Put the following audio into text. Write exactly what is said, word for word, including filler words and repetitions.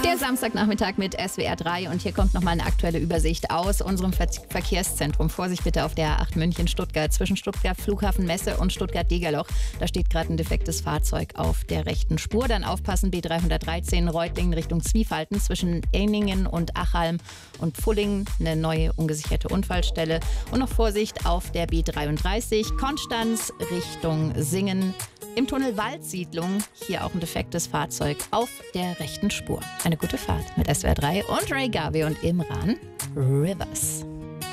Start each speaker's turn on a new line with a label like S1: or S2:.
S1: Der Samstagnachmittag mit S W R drei und hier kommt nochmal eine aktuelle Übersicht aus unserem Ver Verkehrszentrum. Vorsicht bitte auf der A acht München-Stuttgart zwischen Stuttgart Flughafen Messe und Stuttgart-Degerloch. Da steht gerade ein defektes Fahrzeug auf der rechten Spur. Dann aufpassen, B dreihundertdreizehn Reutlingen Richtung Zwiefalten zwischen Enningen und Achalm und Pfullingen. Eine neue ungesicherte Unfallstelle. Und noch Vorsicht auf der B dreiunddreißig Konstanz Richtung Singen. Im Tunnel Waldsiedlung, hier auch ein defektes Fahrzeug auf der rechten Spur. Eine gute Fahrt mit S W R drei und Ray Garvey und Imran Rivers.